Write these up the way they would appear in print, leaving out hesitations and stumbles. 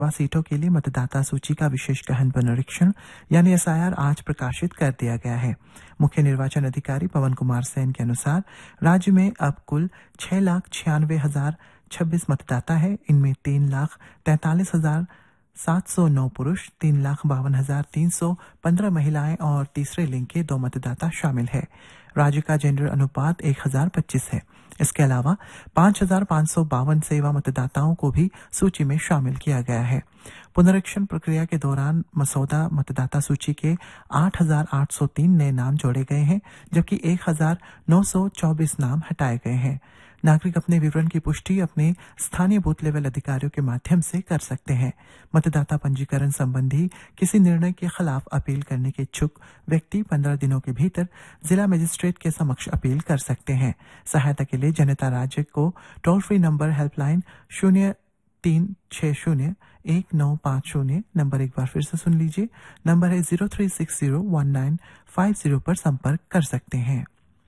सीटों के लिए मतदाता सूची का विशेष गहन पुनरीक्षण यानी SIR आज प्रकाशित कर दिया गया है। मुख्य निर्वाचन अधिकारी पवन कुमार सेन के अनुसार राज्य में अब कुल 6,96,026 मतदाता है। इनमें 3,43,709 पुरुष, 3,52,315 महिलाएं और तीसरे लिंग के 2 मतदाता शामिल है। राज्य का जेंडर अनुपात 1025 है। इसके अलावा 5,552 सेवा मतदाताओं को भी सूची में शामिल किया गया है। पुनरीक्षण प्रक्रिया के दौरान मसौदा मतदाता सूची के 8,803 नए नाम जोड़े गए हैं, जबकि 1,924 नाम हटाए गए हैं। नागरिक अपने विवरण की पुष्टि अपने स्थानीय बूथ लेवल अधिकारियों के माध्यम से कर सकते हैं। मतदाता पंजीकरण संबंधी किसी निर्णय के खिलाफ अपील करने के इच्छुक व्यक्ति 15 दिनों के भीतर जिला मजिस्ट्रेट के समक्ष अपील कर सकते हैं। सहायता के लिए जनता राज्य को toll free number helpline 03601950 number एक बार फिर से सुन लीजिए, नंबर है 03601950 पर संपर्क कर सकते हैं।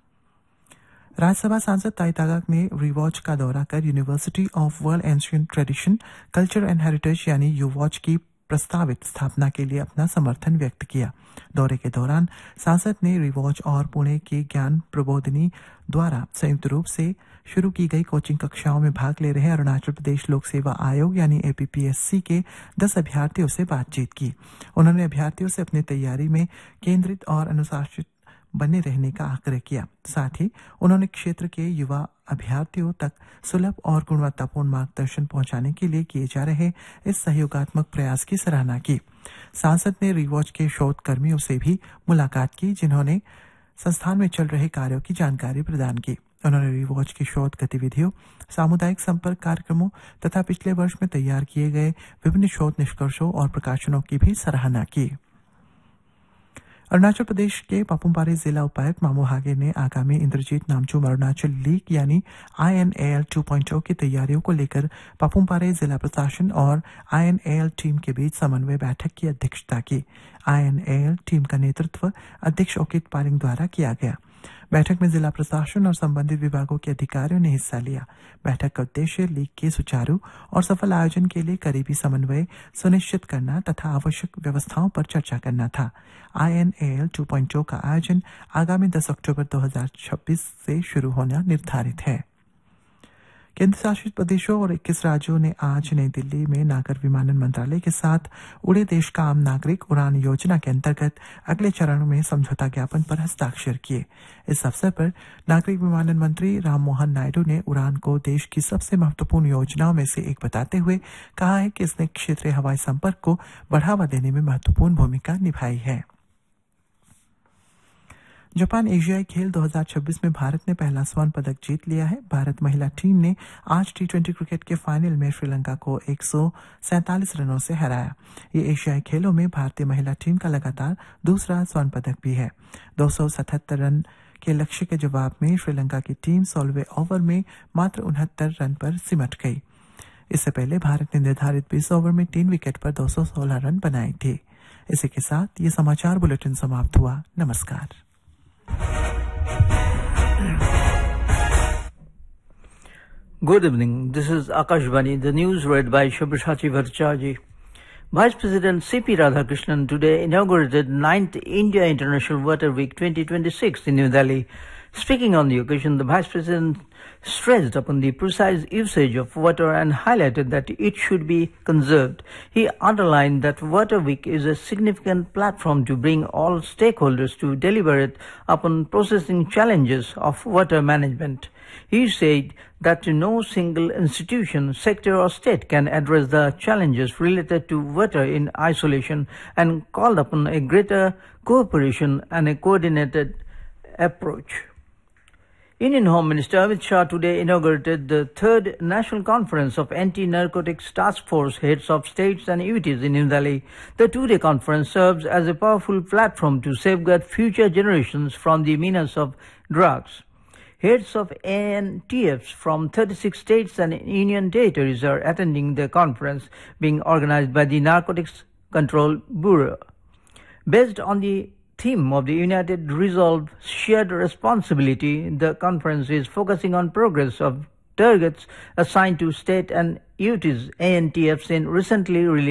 राज्यसभा सांसद ताई तागाक ने रिवॉच का दौरा कर university of world ancient tradition, culture and heritage यानी यूवॉच की प्रस्तावित स्थापना के लिए अपना समर्थन व्यक्त किया। दौरे के दौरान सांसद ने रिवॉच और पुणे के ज्ञान प्रबोधिनी द्वारा संयुक्त रूप से शुरू की गई कोचिंग कक्षाओं में भाग ले रहे अरुणाचल प्रदेश लोक सेवा आयोग यानी APPSC के 10 अभ्यर्थियों से बातचीत की। उन्होंने अभ्यर्थियों से अपनी तैयारी में केंद्रित और अनुशासित बने रहने का आग्रह किया। साथ ही उन्होंने क्षेत्र के युवा अभ्यर्थियों तक सुलभ और गुणवत्तापूर्ण मार्गदर्शन पहुंचाने के लिए किए जा रहे इस सहयोगात्मक प्रयास की सराहना की। सांसद ने रिवॉच के शोध कर्मियों से भी मुलाकात की, जिन्होंने संस्थान में चल रहे कार्यों की जानकारी प्रदान की। उन्होंने रिवॉच की शोध गतिविधियों, सामुदायिक संपर्क कार्यक्रमों तथा पिछले वर्ष में तैयार किए गए विभिन्न शोध निष्कर्षों और प्रकाशनों की भी सराहना की। अरुणाचल प्रदेश के पापुमपारे जिला उपायुक्त मामू हागे ने आगामी इंद्रजीत नामचुम अरुणाचल लीग यानी INAL 2.0 की तैयारियों को लेकर पापुमपारे जिला प्रशासन और INAL टीम के बीच समन्वय बैठक की अध्यक्षता की। INAL टीम का नेतृत्व अध्यक्ष ओकित पालिंग द्वारा किया गया। बैठक में जिला प्रशासन और संबंधित विभागों के अधिकारियों ने हिस्सा लिया। बैठक का उद्देश्य लीग के सुचारू और सफल आयोजन के लिए करीबी समन्वय सुनिश्चित करना तथा आवश्यक व्यवस्थाओं पर चर्चा करना था। INAL 2.0 का आयोजन आगामी 10 अक्टूबर 2026 से शुरू होना निर्धारित है। केंद्र शासित प्रदेशों और 21 राज्यों ने आज नई दिल्ली में नागर विमानन मंत्रालय के साथ उड़े देश का आम नागरिक उड़ान योजना के अंतर्गत अगले चरण में समझौता ज्ञापन पर हस्ताक्षर किए। इस अवसर पर नागरिक विमानन मंत्री राममोहन नायडू ने उड़ान को देश की सबसे महत्वपूर्ण योजनाओं में से एक बताते हुए कहा है कि इसने क्षेत्रीय हवाई संपर्क को बढ़ावा देने में महत्वपूर्ण भूमिका निभाई है। जापान एशियाई खेल 2026 में भारत ने पहला स्वर्ण पदक जीत लिया है। भारत महिला टीम ने आज T20 क्रिकेट के फाइनल में श्रीलंका को 147 रनों से हराया। ये एशियाई खेलों में भारतीय महिला टीम का लगातार दूसरा स्वर्ण पदक भी है। 277 रन के लक्ष्य के जवाब में श्रीलंका की टीम 16वें ओवर में मात्र 69 रन पर सिमट गई। इससे पहले भारत ने निर्धारित 20 ओवर में 3 विकेट पर 216 रन बनाए थे। इसी के साथ ये समाचार बुलेटिन समाप्त हुआ। नमस्कार। Good evening. This is Akashvani. The news read by Shubhashati Bhattacharjee. Vice President C.P. Radhakrishnan today inaugurated 9th India International Water Week 2026 in New Delhi. Speaking on the occasion, the Vice President stressed upon the precise usage of water and highlighted that it should be conserved. He underlined that Water Week is a significant platform to bring all stakeholders to deliberate upon processing challenges of water management. He said that no single institution, sector or state can address the challenges related to water in isolation and called upon a greater cooperation and a coordinated approach. Indian Home Minister Amit Shah today inaugurated the 3rd National Conference of Anti-Narcotics Task Force Heads of States and UTs in New Delhi. The two-day conference serves as a powerful platform to safeguard future generations from the menace of drugs. Heads of ANTFs from 36 states and union territories are attending the conference being organized by the Narcotics Control Bureau. Based on the theme of the United Resolve Shared Responsibility, the conference is focusing on progress of targets assigned to state and UTs, ANTFs in recently released